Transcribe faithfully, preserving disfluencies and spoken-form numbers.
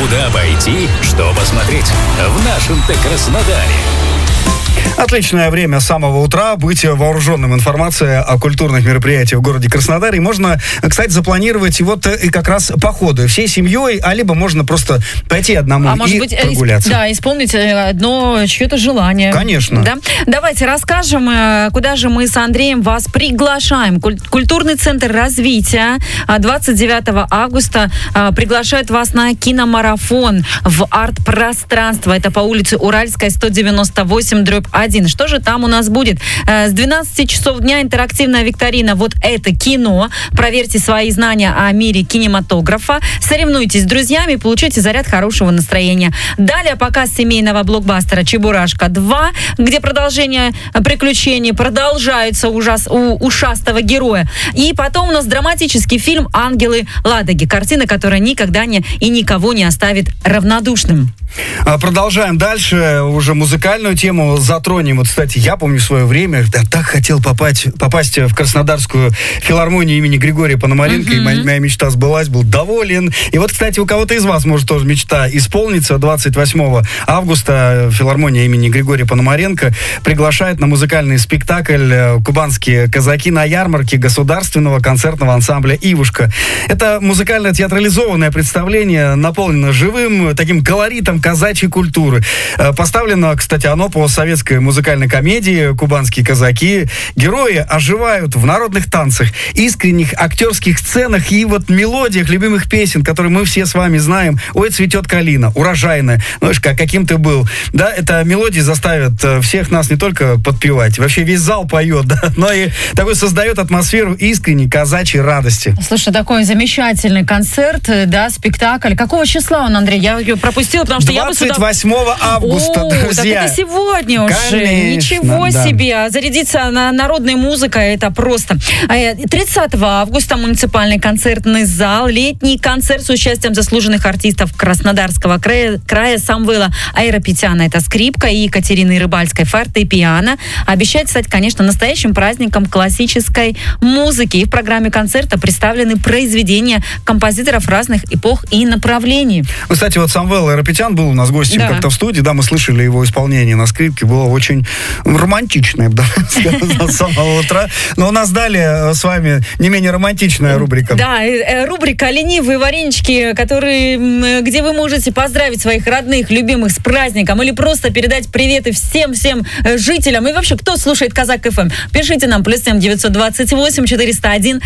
Куда пойти, что посмотреть в нашем-то Краснодаре. Отличное время с самого утра быть вооруженным информацией о культурных мероприятиях в городе Краснодаре. И можно, кстати, запланировать и вот и как раз походы всей семьей, а либо можно просто пойти одному а и может быть, прогуляться. Да, исполнить одно чье-то желание. Конечно. Да? Давайте расскажем, куда же мы с Андреем вас приглашаем. Культурный центр развития двадцать девятого августа приглашает вас на киномарафон в арт-пространство. Это по улице Уральская, сто девяносто восемь, дробь один. Что же там у нас будет? С двенадцати часов дня интерактивная викторина. Вот это кино. Проверьте свои знания о мире кинематографа. Соревнуйтесь с друзьями, получите заряд хорошего настроения. Далее показ семейного блокбастера «Чебурашка два», где продолжение приключений продолжается ужас, у ушастого героя. И потом у нас драматический фильм «Ангелы Ладоги». Картина, которая никогда не и никого не оставит равнодушным. Продолжаем дальше. Уже музыкальную тему затронем. Вот, кстати, я помню в свое время, я так хотел попасть, попасть в Краснодарскую филармонию имени Григория Пономаренко, mm-hmm. и моя, моя мечта сбылась, был доволен. И вот, кстати, у кого-то из вас может тоже мечта исполниться. двадцать восьмого августа филармония имени Григория Пономаренко приглашает на музыкальный спектакль «Кубанские казаки» на ярмарке государственного концертного ансамбля «Ивушка». Это музыкально-театрализованное представление, наполнено живым, таким колоритом казачьей культуры. Поставлено, кстати, оно по советской музыкальной комедии «Кубанские казаки». Герои оживают в народных танцах, искренних актерских сценах и вот мелодиях любимых песен, которые мы все с вами знаем. «Ой, цветет калина», «Урожайная», ну, как, каким ты был. Да, это мелодии заставят всех нас не только подпевать, вообще весь зал поет, да, но и такой создает атмосферу искренней казачьей радости. Слушай, такой замечательный концерт, да, спектакль. Какого числа он, Андрей? Я ее пропустила, потому что двадцать восьмого августа, О, друзья. Так это сегодня уже. Конечно, Ничего да. себе. Зарядиться на народной музыкой, это просто. тридцатого августа муниципальный концертный зал. Летний концерт с участием заслуженных артистов Краснодарского края, края Самвела Айрапетяна. Это скрипка, и Екатерины Рыбальской фортепиано. Обещает стать, конечно, настоящим праздником классической музыки. И в программе концерта представлены произведения композиторов разных эпох и направлений. Кстати, вот Самвел Айрапетян был у нас гостем да. как-то в студии, да, мы слышали его исполнение на скрипке, было очень романтичное, да, с самого утра. Но у нас далее с вами не менее романтичная рубрика. Да, рубрика «Ленивые варенички», которые, где вы можете поздравить своих родных, любимых с праздником или просто передать приветы всем-всем жителям. И вообще, кто слушает Казак эф эм, пишите нам плюс семь девятьсот двадцать восемь четыреста один